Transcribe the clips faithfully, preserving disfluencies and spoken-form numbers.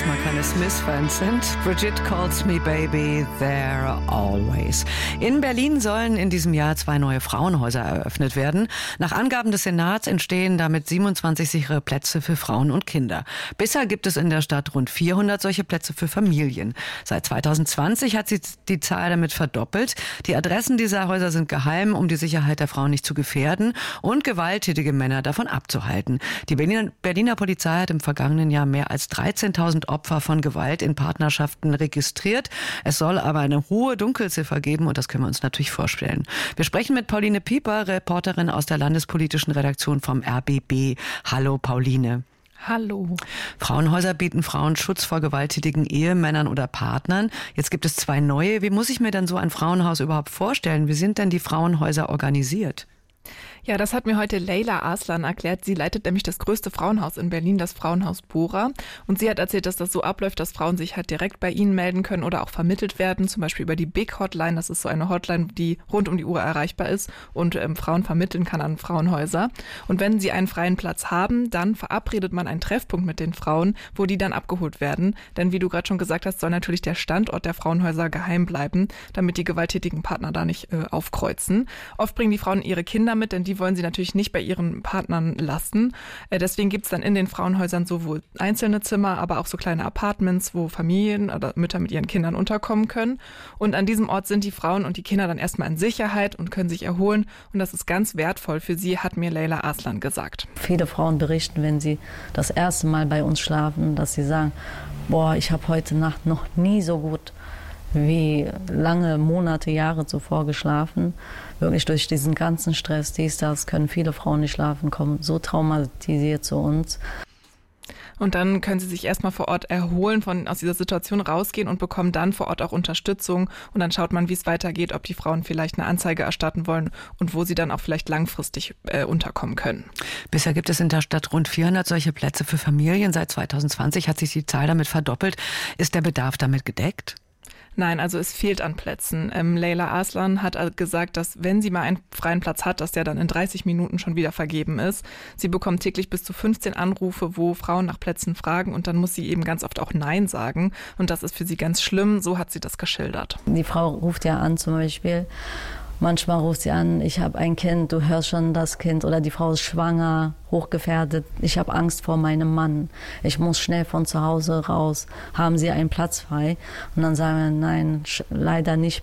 diesmal keine Smith-Fans sind. Brigitte Calls Me Baby, There Always. In Berlin sollen in diesem Jahr zwei neue Frauenhäuser eröffnet werden. Nach Angaben des Senats entstehen damit siebenundzwanzig sichere Plätze für Frauen und Kinder. Bisher gibt es in der Stadt rund vierhundert solche Plätze für Familien. Seit zweitausendzwanzig hat sich die Zahl damit verdoppelt. Die Adressen dieser Häuser sind geheim, um die Sicherheit der Frauen nicht zu gefährden und gewalttätige Männer davon abzuhalten. Die Berliner, Berliner Polizei hat im vergangenen Jahr mehr als dreizehntausend Opfer von Gewalt in Partnerschaften registriert. Es soll aber eine hohe Dunkelziffer geben und das können wir uns natürlich vorstellen. Wir sprechen mit Pauline Pieper, Reporterin aus der landespolitischen Redaktion vom R B B. Hallo Pauline. Hallo. Frauenhäuser bieten Frauen Schutz vor gewalttätigen Ehemännern oder Partnern. Jetzt gibt es zwei neue. Wie muss ich mir denn so ein Frauenhaus überhaupt vorstellen? Wie sind denn die Frauenhäuser organisiert? Ja, das hat mir heute Leila Arslan erklärt. Sie leitet nämlich das größte Frauenhaus in Berlin, das Frauenhaus Bora. Und sie hat erzählt, dass das so abläuft, dass Frauen sich halt direkt bei ihnen melden können oder auch vermittelt werden, zum Beispiel über die Big Hotline. Das ist so eine Hotline, die rund um die Uhr erreichbar ist und ähm, Frauen vermitteln kann an Frauenhäuser. Und wenn sie einen freien Platz haben, dann verabredet man einen Treffpunkt mit den Frauen, wo die dann abgeholt werden. Denn wie du gerade schon gesagt hast, soll natürlich der Standort der Frauenhäuser geheim bleiben, damit die gewalttätigen Partner da nicht äh, aufkreuzen. Oft bringen die Frauen ihre Kinder mit, denn die wollen sie natürlich nicht bei ihren Partnern lassen. Deswegen gibt es dann in den Frauenhäusern sowohl einzelne Zimmer, aber auch so kleine Apartments, wo Familien oder Mütter mit ihren Kindern unterkommen können. Und an diesem Ort sind die Frauen und die Kinder dann erstmal in Sicherheit und können sich erholen. Und das ist ganz wertvoll für sie, hat mir Leila Arslan gesagt. Viele Frauen berichten, wenn sie das erste Mal bei uns schlafen, dass sie sagen, boah, ich habe heute Nacht noch nie so gut wie lange Monate, Jahre zuvor geschlafen. Wirklich durch diesen ganzen Stress, dies, das, können viele Frauen nicht schlafen, kommen so traumatisiert zu uns. Und dann können sie sich erstmal vor Ort erholen, von aus dieser Situation rausgehen und bekommen dann vor Ort auch Unterstützung. Und dann schaut man, wie es weitergeht, ob die Frauen vielleicht eine Anzeige erstatten wollen und wo sie dann auch vielleicht langfristig äh, unterkommen können. Bisher gibt es in der Stadt rund vierhundert solche Plätze für Familien. Seit zweitausendzwanzig hat sich die Zahl damit verdoppelt. Ist der Bedarf damit gedeckt? Nein, also es fehlt an Plätzen. Ähm, Leila Arslan hat gesagt, dass wenn sie mal einen freien Platz hat, dass der dann in dreißig Minuten schon wieder vergeben ist. Sie bekommt täglich bis zu fünfzehn Anrufe, wo Frauen nach Plätzen fragen und dann muss sie eben ganz oft auch Nein sagen. Und das ist für sie ganz schlimm, so hat sie das geschildert. Die Frau ruft ja an zum Beispiel. Manchmal ruft sie an, ich habe ein Kind, du hörst schon das Kind, oder die Frau ist schwanger, hochgefährdet, ich habe Angst vor meinem Mann, ich muss schnell von zu Hause raus, haben Sie einen Platz frei? Und dann sagen wir, nein, leider nicht.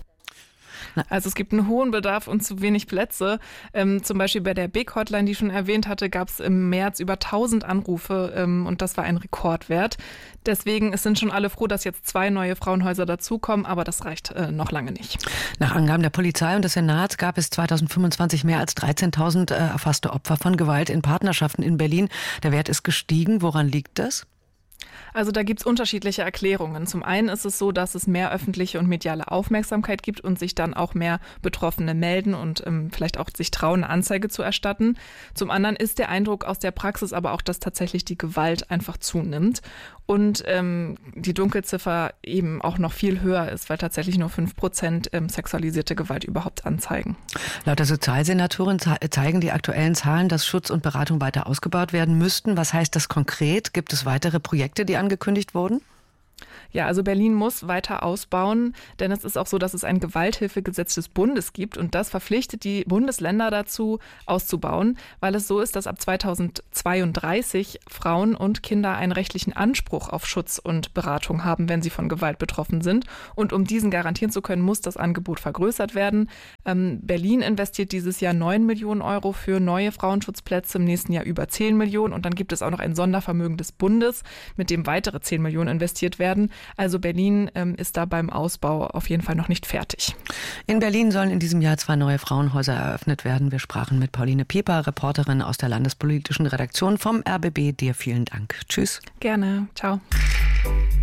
Also es gibt einen hohen Bedarf und zu wenig Plätze. Ähm, zum Beispiel bei der Big Hotline, die ich schon erwähnt hatte, gab es im März über tausend Anrufe ähm, und das war ein Rekordwert. Deswegen sind schon alle froh, dass jetzt zwei neue Frauenhäuser dazukommen, aber das reicht äh, noch lange nicht. Nach Angaben der Polizei und des Senats gab es zweitausendfünfundzwanzig mehr als dreizehntausend äh, erfasste Opfer von Gewalt in Partnerschaften in Berlin. Der Wert ist gestiegen. Woran liegt das? Also da gibt's unterschiedliche Erklärungen. Zum einen ist es so, dass es mehr öffentliche und mediale Aufmerksamkeit gibt und sich dann auch mehr Betroffene melden und ähm, vielleicht auch sich trauen, eine Anzeige zu erstatten. Zum anderen ist der Eindruck aus der Praxis aber auch, dass tatsächlich die Gewalt einfach zunimmt und ähm, die Dunkelziffer eben auch noch viel höher ist, weil tatsächlich nur fünf Prozent ähm, sexualisierte Gewalt überhaupt anzeigen. Laut der Sozialsenatorin zeigen die aktuellen Zahlen, dass Schutz und Beratung weiter ausgebaut werden müssten. Was heißt das konkret? Gibt es weitere Projekte, die angekündigt wurden? Ja, also Berlin muss weiter ausbauen, denn es ist auch so, dass es ein Gewalthilfegesetz des Bundes gibt und das verpflichtet die Bundesländer dazu, auszubauen, weil es so ist, dass ab zweitausendzweiunddreißig Frauen und Kinder einen rechtlichen Anspruch auf Schutz und Beratung haben, wenn sie von Gewalt betroffen sind. Und um diesen garantieren zu können, muss das Angebot vergrößert werden. Ähm, Berlin investiert dieses Jahr neun Millionen Euro für neue Frauenschutzplätze, im nächsten Jahr über zehn Millionen und dann gibt es auch noch ein Sondervermögen des Bundes, mit dem weitere zehn Millionen investiert werden. Also Berlin ähm, ist da beim Ausbau auf jeden Fall noch nicht fertig. In Berlin sollen in diesem Jahr zwei neue Frauenhäuser eröffnet werden. Wir sprachen mit Pauline Pieper, Reporterin aus der landespolitischen Redaktion vom R B B. Dir vielen Dank. Tschüss. Gerne. Ciao.